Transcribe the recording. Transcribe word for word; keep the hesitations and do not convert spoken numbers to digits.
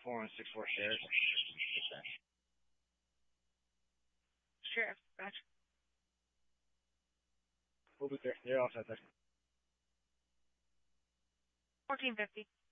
four one six four Sheriff. Sheriff, gotcha. We'll be there. They're outside there. fourteen fifty.